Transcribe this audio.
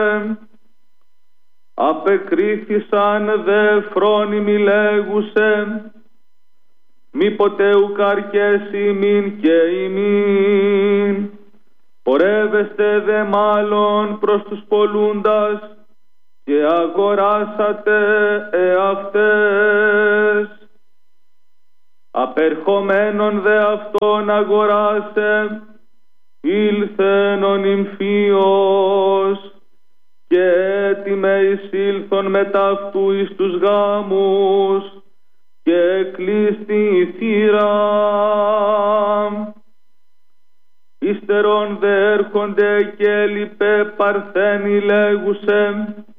Απεκρίθησαν δε φρόνιμοι λέγουσε, μη ποτέ ουκ αρκέσει ημίν και ημίν. Πορεύεστε δε μάλλον προς τους πολλούντας και αγοράσατε εαυτές. Απερχομένον δε αυτόν αγοράσε, ήλθεν ο νυμφίος και έτοιμε εισήλθον μετά αυτού εις τους γάμους και κλείστη η θύρα. Ύστερον δε έρχονται και έλειπε παρθένοι λέγουσε,